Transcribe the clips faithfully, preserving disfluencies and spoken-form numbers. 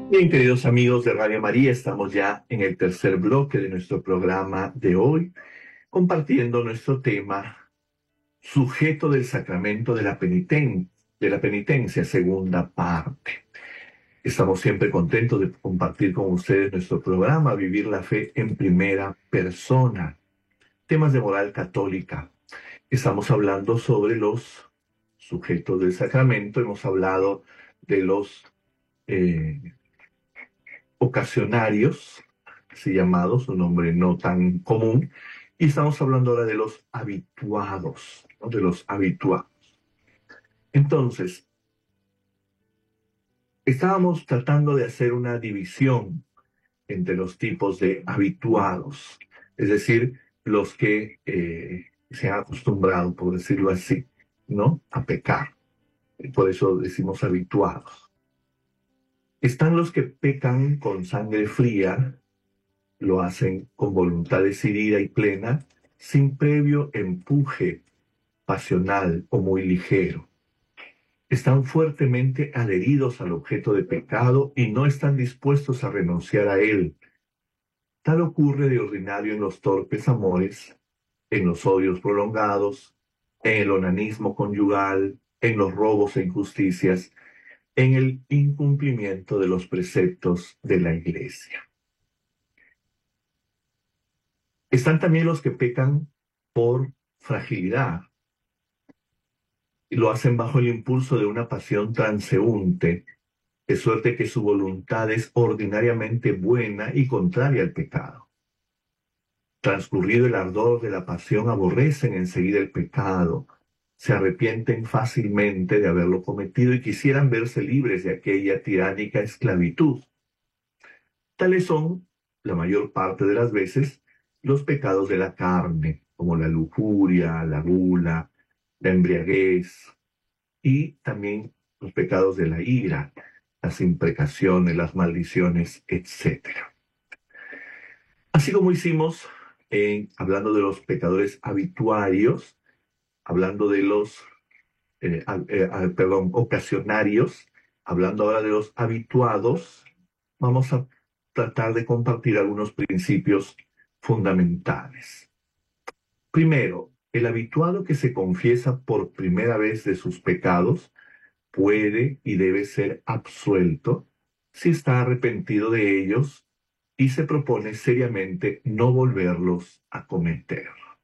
Bien, queridos amigos de Radio María, estamos ya en el tercer bloque de nuestro programa de hoy, compartiendo nuestro tema, sujeto del sacramento de la peniten- de la penitencia, segunda parte. Estamos siempre contentos de compartir con ustedes nuestro programa, Vivir la Fe en Primera Persona, temas de moral católica. Estamos hablando sobre los sujetos del sacramento, hemos hablado de los eh, ocasionarios, así llamados, un nombre no tan común, y estamos hablando ahora de los habituados, ¿no? De los habituados. Entonces, estábamos tratando de hacer una división entre los tipos de habituados, es decir, los que eh, se han acostumbrado, por decirlo así, ¿no?, a pecar. Por eso decimos habituados. Están los que pecan con sangre fría, lo hacen con voluntad decidida y plena, sin previo empuje pasional o muy ligero. Están fuertemente adheridos al objeto de pecado y no están dispuestos a renunciar a él. Tal ocurre de ordinario en los torpes amores, en los odios prolongados, en el onanismo conyugal, en los robos e injusticias, en el incumplimiento de los preceptos de la Iglesia. Están también los que pecan por fragilidad y lo hacen bajo el impulso de una pasión transeúnte, de suerte que su voluntad es ordinariamente buena y contraria al pecado. Transcurrido el ardor de la pasión, aborrecen enseguida el pecado, se arrepienten fácilmente de haberlo cometido y quisieran verse libres de aquella tiránica esclavitud. Tales son, la mayor parte de las veces, los pecados de la carne, como la lujuria, la gula, la embriaguez, y también los pecados de la ira, las imprecaciones, las maldiciones, etcétera. Así como hicimos eh, hablando de los pecadores habituarios, hablando de los, eh, eh, eh, perdón, ocasionarios, hablando ahora de los habituados, vamos a tratar de compartir algunos principios fundamentales. Primero, el habituado que se confiesa por primera vez de sus pecados puede y debe ser absuelto si está arrepentido de ellos y se propone seriamente no volverlos a cometer.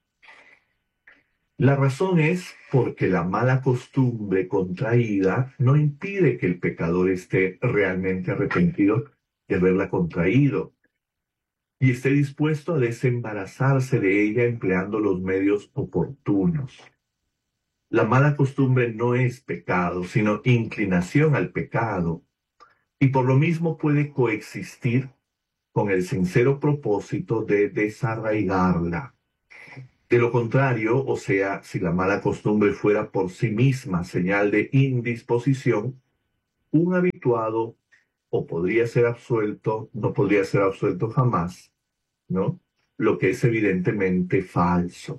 La razón es porque la mala costumbre contraída no impide que el pecador esté realmente arrepentido de haberla contraído y esté dispuesto a desembarazarse de ella empleando los medios oportunos. La mala costumbre no es pecado, sino inclinación al pecado, y por lo mismo puede coexistir con el sincero propósito de desarraigarla. De lo contrario, o sea, si la mala costumbre fuera por sí misma señal de indisposición, un habituado o podría ser absuelto, no podría ser absuelto jamás, ¿no? Lo que es evidentemente falso.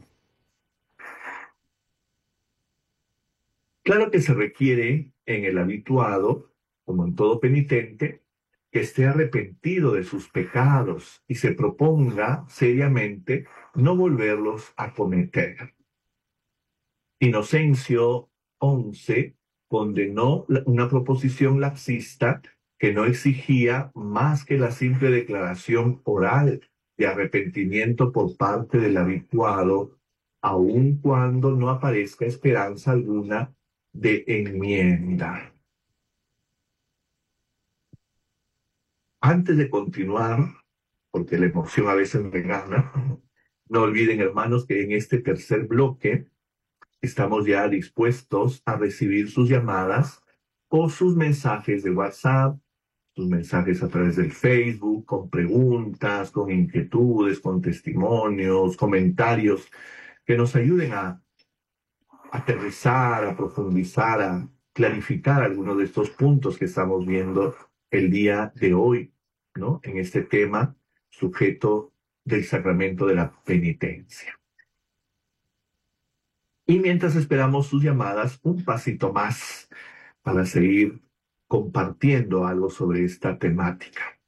Claro que se requiere en el habituado, como en todo penitente, que esté arrepentido de sus pecados y se proponga seriamente no volverlos a cometer. Inocencio once condenó una proposición laxista que no exigía más que la simple declaración oral de arrepentimiento por parte del habituado, aun cuando no aparezca esperanza alguna de enmienda. Antes de continuar, porque la emoción a veces me gana, no olviden, hermanos, que en este tercer bloque estamos ya dispuestos a recibir sus llamadas o sus mensajes de WhatsApp, sus mensajes a través del Facebook, con preguntas, con inquietudes, con testimonios, comentarios que nos ayuden a aterrizar, a profundizar, a clarificar algunos de estos puntos que estamos viendo el día de hoy, ¿no? En este tema, sujeto del sacramento de la penitencia. Y mientras esperamos sus llamadas, un pasito más para seguir compartiendo algo sobre esta temática.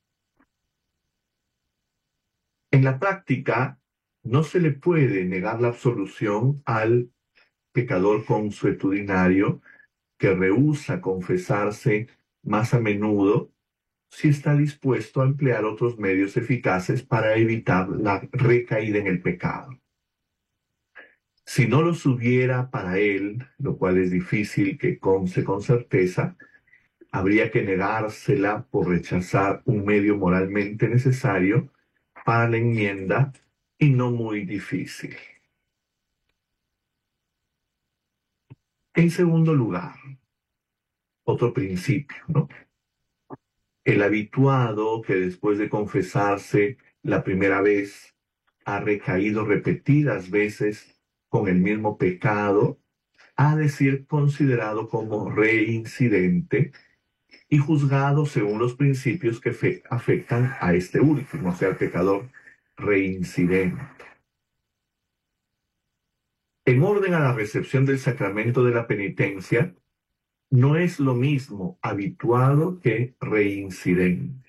En la práctica, no se le puede negar la absolución al pecador consuetudinario que rehúsa confesarse más a menudo si está dispuesto a emplear otros medios eficaces para evitar la recaída en el pecado. Si no los hubiera para él, lo cual es difícil que conste con certeza, habría que negársela por rechazar un medio moralmente necesario para la enmienda y no muy difícil. En segundo lugar, otro principio, ¿no? El habituado que después de confesarse la primera vez ha recaído repetidas veces con el mismo pecado, ha de ser considerado como reincidente y juzgado según los principios que afectan a este último, o sea, el pecador reincidente. En orden a la recepción del sacramento de la penitencia, no es lo mismo habituado que reincidente.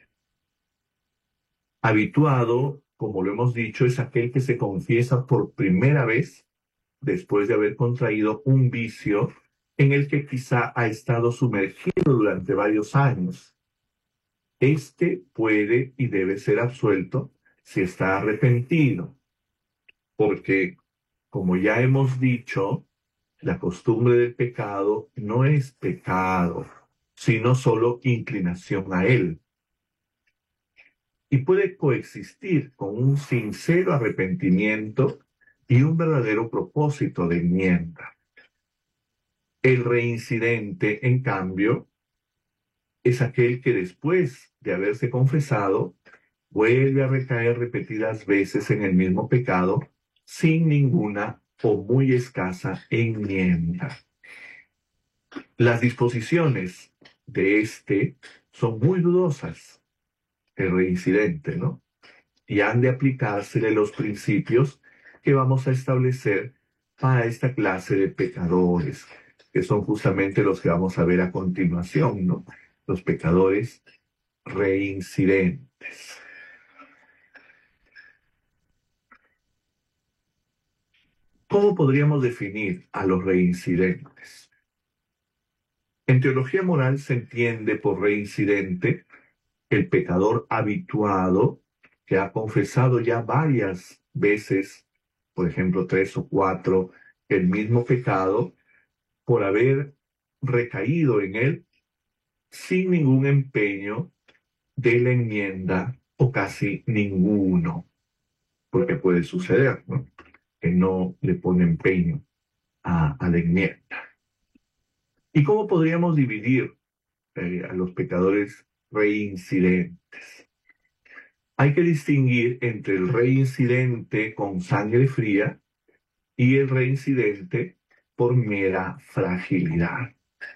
Habituado, como lo hemos dicho, es aquel que se confiesa por primera vez después de haber contraído un vicio en el que quizá ha estado sumergido durante varios años. Este puede y debe ser absuelto si está arrepentido, porque, como ya hemos dicho, la costumbre del pecado no es pecado, sino solo inclinación a él. Y puede coexistir con un sincero arrepentimiento y un verdadero propósito de enmienda. El reincidente, en cambio, es aquel que después de haberse confesado, vuelve a recaer repetidas veces en el mismo pecado sin ninguna o muy escasa enmienda. Las disposiciones de este son muy dudosas, el reincidente, ¿no? Y han de aplicársele los principios que vamos a establecer para esta clase de pecadores, que son justamente los que vamos a ver a continuación, ¿no? Los pecadores reincidentes. ¿Cómo podríamos definir a los reincidentes? En teología moral se entiende por reincidente el pecador habituado que ha confesado ya varias veces, por ejemplo, tres o cuatro, el mismo pecado por haber recaído en él sin ningún empeño de la enmienda o casi ninguno, porque puede suceder, ¿no? Que no le pone empeño a, a la enmienda. ¿Y cómo podríamos dividir eh, a los pecadores reincidentes? Hay que distinguir entre el reincidente con sangre fría y el reincidente por mera fragilidad.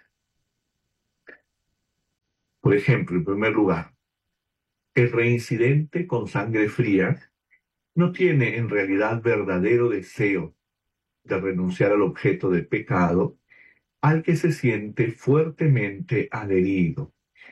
Por ejemplo, en primer lugar, el reincidente con sangre fría no tiene en realidad verdadero deseo de renunciar al objeto del pecado al que se siente fuertemente adherido.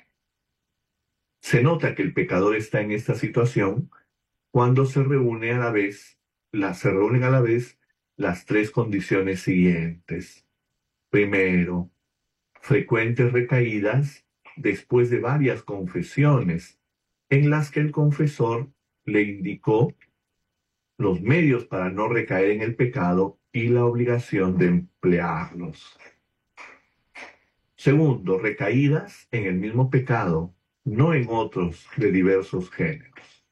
Se nota que el pecador está en esta situación cuando se reúne a la vez, la, se reúnen a la vez las tres condiciones siguientes. Primero, frecuentes recaídas después de varias confesiones en las que el confesor le indicó los medios para no recaer en el pecado y la obligación de emplearlos. Segundo, recaídas en el mismo pecado, no en otros de diversos géneros.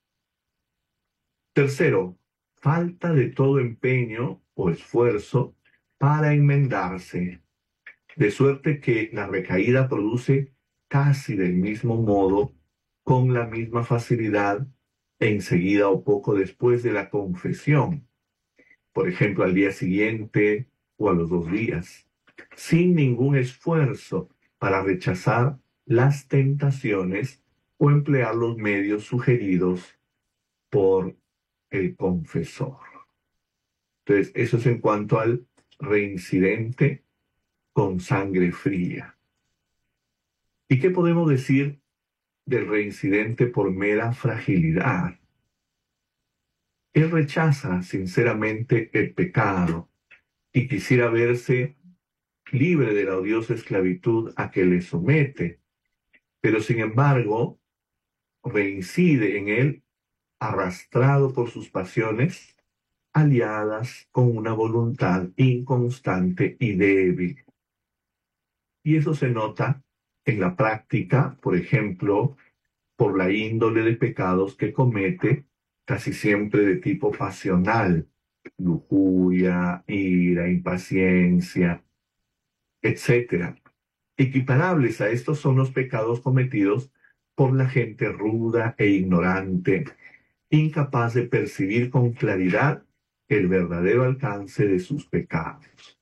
Tercero, falta de todo empeño o esfuerzo para enmendarse, de suerte que la recaída produce casi del mismo modo, con la misma facilidad, enseguida o poco después de la confesión, por ejemplo, al día siguiente o a los dos días, sin ningún esfuerzo para rechazar las tentaciones o emplear los medios sugeridos por el confesor. Entonces, eso es en cuanto al reincidente con sangre fría. ¿Y qué podemos decir del reincidente por mera fragilidad? Él rechaza sinceramente el pecado y quisiera verse libre de la odiosa esclavitud a que le somete, pero sin embargo reincide en él arrastrado por sus pasiones, aliadas con una voluntad inconstante y débil. Y eso se nota en la práctica, por ejemplo, por la índole de pecados que comete, casi siempre de tipo pasional, lujuria, ira, impaciencia, etcétera. Equiparables a estos son los pecados cometidos por la gente ruda e ignorante, incapaz de percibir con claridad el verdadero alcance de sus pecados.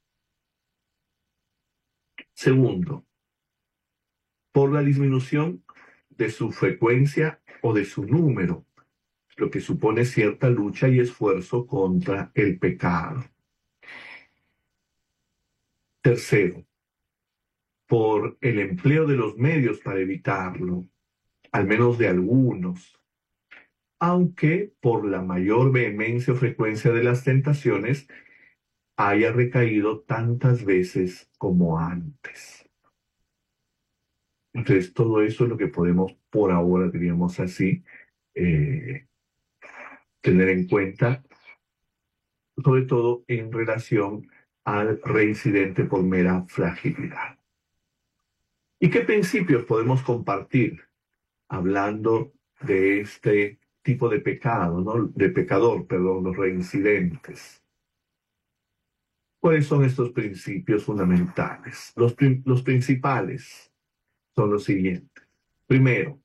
Segundo, por la disminución de su frecuencia o de su número, lo que supone cierta lucha y esfuerzo contra el pecado. Tercero, por el empleo de los medios para evitarlo, al menos de algunos, aunque por la mayor vehemencia o frecuencia de las tentaciones haya recaído tantas veces como antes. Entonces, todo eso es lo que podemos, por ahora, diríamos así, eh, tener en cuenta, sobre todo en relación al reincidente por mera fragilidad. ¿Y qué principios podemos compartir hablando de este tipo de pecado, ¿no? De pecador, perdón, los reincidentes? ¿Cuáles son estos principios fundamentales? Los, los principales son los siguientes. Primero,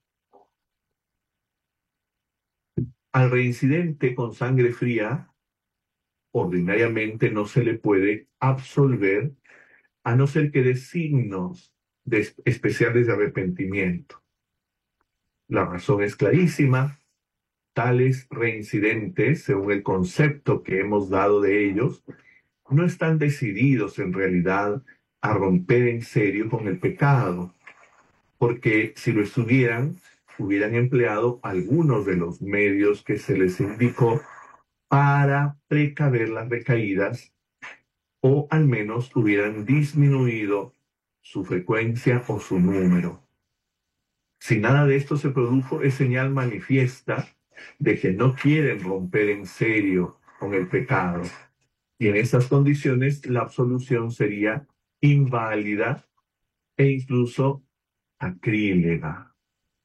al reincidente con sangre fría, ordinariamente no se le puede absolver a no ser que dé signos de, especiales de arrepentimiento. La razón es clarísima. Tales reincidentes, según el concepto que hemos dado de ellos, no están decididos en realidad a romper en serio con el pecado, porque si lo estuvieran, hubieran empleado algunos de los medios que se les indicó para precaver las recaídas, o al menos hubieran disminuido su frecuencia o su número. Si nada de esto se produjo, es señal manifiesta de que no quieren romper en serio con el pecado. Y en esas condiciones la absolución sería inválida e incluso sacrílega.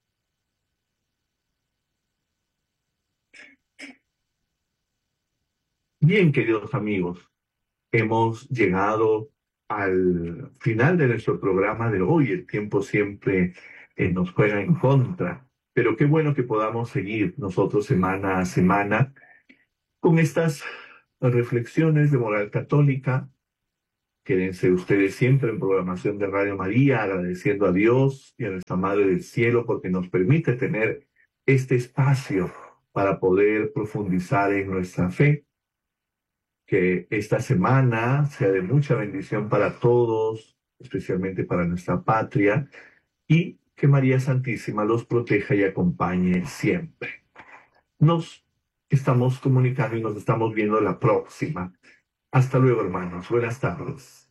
Bien, queridos amigos, hemos llegado al final de nuestro programa de hoy. El tiempo siempre eh, nos juega en contra, pero qué bueno que podamos seguir nosotros semana a semana con estas reflexiones de moral católica. Quédense ustedes siempre en programación de Radio María, agradeciendo a Dios y a nuestra Madre del Cielo porque nos permite tener este espacio para poder profundizar en nuestra fe. Que esta semana sea de mucha bendición para todos, especialmente para nuestra patria, y que María Santísima los proteja y acompañe siempre. Nos estamos comunicando y nos estamos viendo la próxima. Hasta luego, hermanos. Buenas tardes.